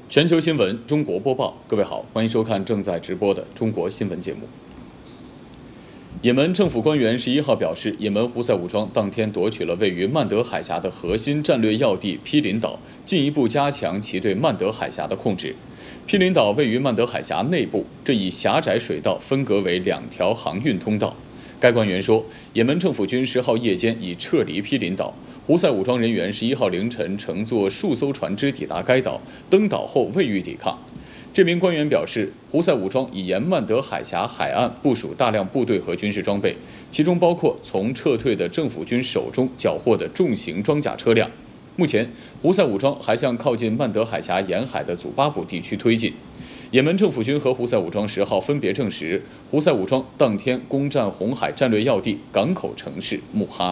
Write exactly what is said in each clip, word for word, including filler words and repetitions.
全球新闻中国播报，各位好，欢迎收看正在直播的中国新闻节目。也门政府官员十一号表示，也门胡塞武装当天夺取了位于曼德海峡的核心战略要地毗邻岛，进一步加强其对曼德海峡的控制。毗邻岛位于曼德海峡内部，这一狭窄水道分隔为两条航运通道。该官员说，也门政府军十号夜间已撤离毗邻岛。胡塞武装人员十一号凌晨乘坐数艘船只抵达该岛，登岛后未予抵抗。这名官员表示，胡塞武装已沿曼德海峡海岸部署大量部队和军事装备，其中包括从撤退的政府军手中缴获的重型装甲车辆。目前，胡塞武装还向靠近曼德海峡沿海的祖巴卜地区推进。也门政府军和胡塞武装十号分别证实，胡塞武装当天攻占红海战略要地港口城市穆哈。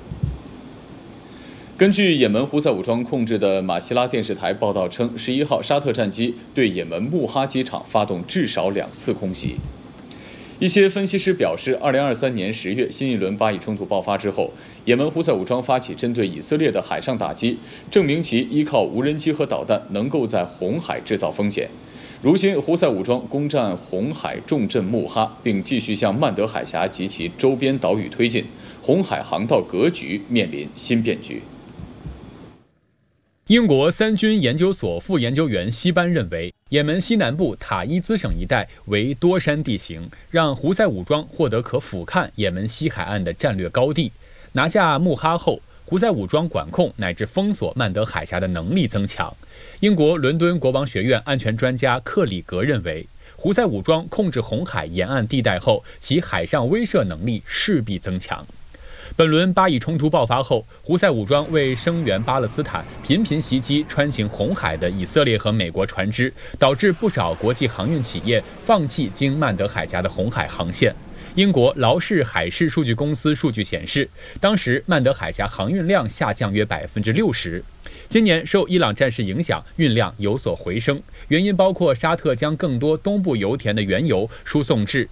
根据也门胡塞武装控制的马希拉电视台报道称，十一号沙特战机对也门穆哈机场发动至少两次空袭。一些分析师表示，二零二三年十月新一轮巴以冲突爆发之后，也门胡塞武装发起针对以色列的海上打击，证明其依靠无人机和导弹能够在红海制造风险。如今，胡塞武装攻占红海重镇穆哈，并继续向曼德海峡及其周边岛屿推进，红海航道格局面临新变局。 英国三军研究所副研究员西班认为，也门西南部塔伊兹省一带为多山地形，让胡塞武装获得可俯瞰也门西海岸的战略高地。拿下穆哈后，胡塞武装管控乃至封锁曼德海峡的能力增强。英国伦敦国王学院安全专家克里格认为，胡塞武装控制红海沿岸地带后，其海上威慑能力势必增强。本轮巴以冲突爆发后，胡塞武装为声援巴勒斯坦，频频袭击穿行红海的以色列和美国船只，导致不少国际航运企业放弃经曼德海峡的红海航线。英国劳氏海事数据公司数据显示，当时曼德海峡航运量下降约百分之六十。今年受伊朗战事影响，运量有所回升，原因包括沙特将更多东部油田的原油输送至